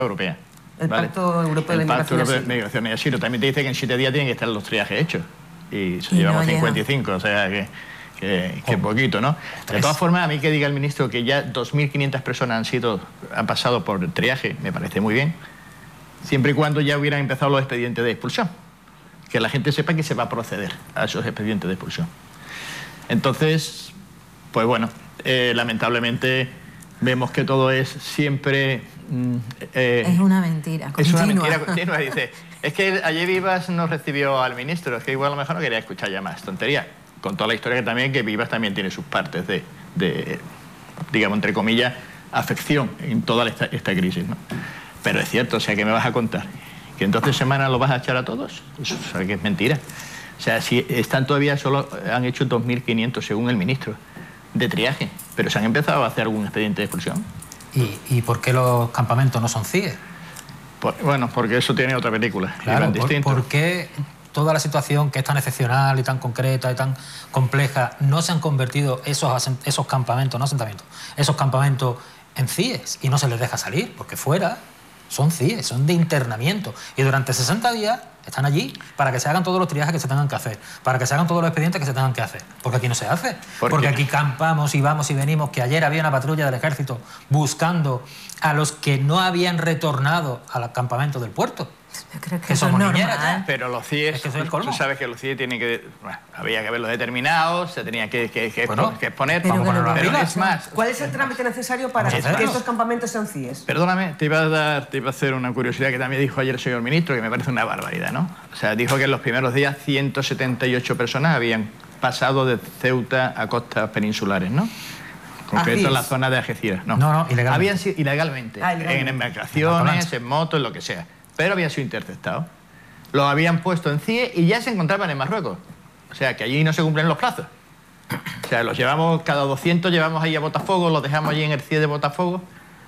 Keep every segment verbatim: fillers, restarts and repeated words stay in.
Europea. El ¿vale? Pacto Europeo de El Pacto Europeo de Migración. Migración y Asilo. También te dice que en siete días tienen que estar los triajes hechos. Y, Y llevamos no cincuenta y cinco, o sea que, que, que Oh. poquito, ¿no? Tres. De todas formas, a mí que diga el ministro que ya dos mil quinientas personas han sido han pasado por el triaje, me parece muy bien, siempre y cuando ya hubieran empezado los expedientes de expulsión. Que la gente sepa que se va a proceder a esos expedientes de expulsión. Entonces, pues bueno, eh, lamentablemente vemos que todo es siempre... mm, eh, Es una mentira es continua. una mentira continua. Dice, es que ayer Vivas no recibió al ministro, es que igual a lo mejor no quería escuchar ya más tontería. Con toda la historia que también, que Vivas también tiene sus partes de, de digamos, entre comillas, afección en toda esta, esta crisis, ¿no? Pero es cierto, o sea, ¿qué me vas a contar? ¿Que en doce semanas lo vas a echar a todos? Eso o sea, que es mentira. O sea, si están todavía, solo han hecho dos mil quinientos, según el ministro, de triaje, pero se han empezado a hacer algún expediente de expulsión. ¿Y, y por qué los campamentos no son C I E? Por, bueno, porque eso tiene otra película. Claro, Iban por, distintos. ¿por qué toda la situación que es tan excepcional y tan concreta y tan compleja no se han convertido esos, asen- esos campamentos, no asentamientos, esos campamentos en C I Es y no se les deja salir? Porque fuera son C I Es, son de internamiento y durante sesenta días están allí para que se hagan todos los triajes que se tengan que hacer, para que se hagan todos los expedientes que se tengan que hacer, porque aquí no se hace, ¿Por porque qué? aquí campamos y vamos y venimos, que ayer había una patrulla del ejército buscando a los que no habían retornado al campamento del puerto. Yo creo que, Que eso es somos normal. niñeras ya. Pero los C I Es, Es que eso es el tú colmo. sabes que los C I E tienen que... Bueno, había que haberlos determinado, se tenía que, que, que, Bueno, que exponer. pero vamos a que lo ponerlo Pero arriba. es más, ¿Cuál es el trámite necesario para Vamos a que hacerlo. estos campamentos sean C I Es? perdóname, te iba a dar, te iba a hacer una curiosidad que también dijo ayer el señor ministro, que me parece una barbaridad, ¿no? O sea, dijo que en los primeros días ciento setenta y ocho personas habían pasado de Ceuta a costas peninsulares, ¿no? Concreto en la Algeciras. zona de Algeciras. No, No, no, ilegalmente. Habían sido ilegalmente, Ah, ilegalmente. en embarcaciones, en motos, en lo que sea. Pero habían sido interceptados. Los habían puesto en C I E y ya se encontraban en Marruecos. O sea, que allí no se cumplen los plazos. O sea, los llevamos, cada doscientos llevamos ahí a Botafogo, los dejamos allí en el C I E de Botafogo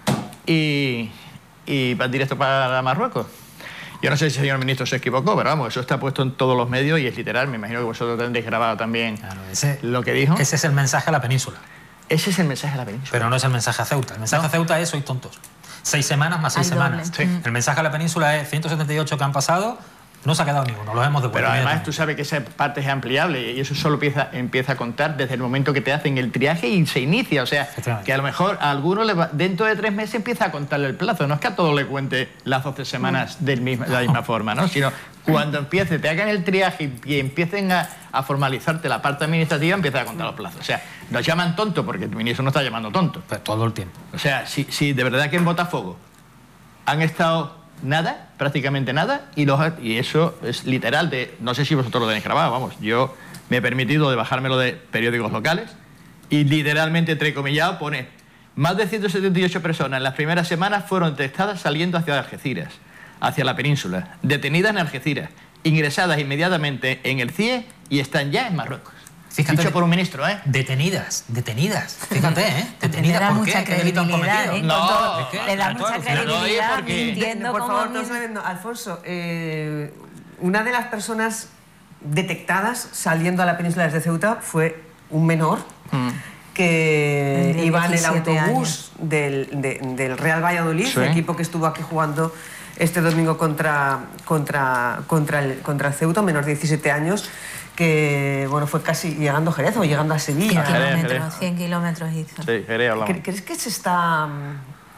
y, y van directo para Marruecos. Yo no sé si el señor ministro se equivocó, pero vamos, eso está puesto en todos los medios y es literal. Me imagino que vosotros tendréis grabado también Claro, ese, lo que dijo. ese es el mensaje a la península, Ese es el mensaje de la península. pero no es el mensaje a Ceuta. El mensaje No. a Ceuta es sois tontos. Seis semanas más seis Al doble. semanas. Sí. El mensaje a la península es ciento setenta y ocho que han pasado, no se ha quedado ninguno, los hemos devuelto. Pero además inmediatamente. tú sabes que esa parte es ampliable y eso solo empieza, empieza a contar desde el momento que te hacen el triaje y se inicia. O sea, Efectivamente. que a lo mejor a alguno le va- dentro de tres meses empieza a contarle el plazo. No es que a todos le cuente las doce semanas del misma- de la misma forma, ¿no? Sino cuando empiece, te hagan el triaje y empiecen a, a formalizarte la parte administrativa, empieza a contar los plazos. O sea, nos llaman tontos porque el ministro no está llamando tonto. Pues todo el tiempo. O sea, si, si de verdad que en Botafogo han estado nada, prácticamente nada, y, los, ha- y eso es literal, de, no sé si vosotros lo tenéis grabado, vamos, yo me he permitido de bajármelo de periódicos locales y literalmente, entrecomillado, pone más de ciento setenta y ocho personas en las primeras semanas fueron detectadas saliendo hacia Algeciras, hacia la península, detenidas en Algeciras, ingresadas inmediatamente en el C I E y están ya en Marruecos. Fíjate, Dicho por un ministro, ¿eh? Detenidas, detenidas. Fíjate, ¿eh? Le Detenidas, da ¿por mucha qué? ¿Qué delito han credibilidad, cometido? ¿eh? No, Con todo- es que- le da claro, mucha alucinante. credibilidad No, porque- mintiendo Por como favor, mil- todos sabiendo, Alfonso, eh, una de las personas detectadas saliendo a la península desde Ceuta fue un menor Mm. que De iba en el diecisiete autobús del, de- del Real Valladolid, Sí. el equipo que estuvo aquí jugando este domingo contra, contra, contra, el, contra el Ceuta, menor de diecisiete años, que bueno, fue casi llegando a Jerez o llegando a cien Sevilla. Jerez, kilómetros, Jerez. cien kilómetros hizo. Sí, Jerez hablamos. ¿Cre- ¿Crees que se está mm,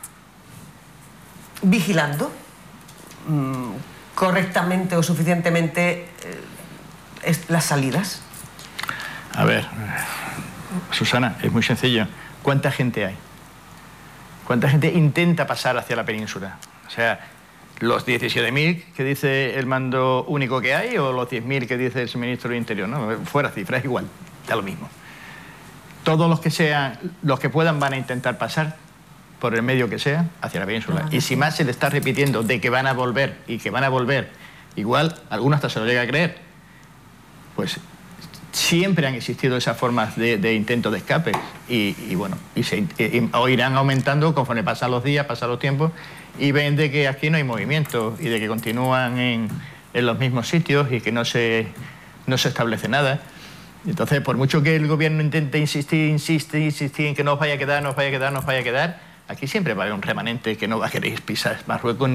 vigilando mm, correctamente o suficientemente eh, es- las salidas? A ver, Susana, es muy sencillo. ¿Cuánta gente hay? ¿Cuánta gente intenta pasar hacia la península? O sea, ¿los diecisiete mil que dice el mando único que hay o los diez mil que dice el ministro del Interior? No, fuera cifra, es igual, da lo mismo. Todos los que sean, los que puedan van a intentar pasar por el medio que sea hacia la península. Ah, Y si más se le está repitiendo de que van a volver y que van a volver, igual, alguno hasta se lo llega a creer, pues siempre han existido esas formas de, de intento de escape y, y bueno, y se, y- y- o irán aumentando conforme pasan los días, pasan los tiempos y ven de que aquí no hay movimiento y de que continúan en, en los mismos sitios y que no se, no se establece nada. Entonces, por mucho que el gobierno intente insistir, insistir, insistir en que no os vaya a quedar, no os vaya a quedar, no os vaya a quedar, aquí siempre va a haber un remanente que no va a querer pisar Marruecos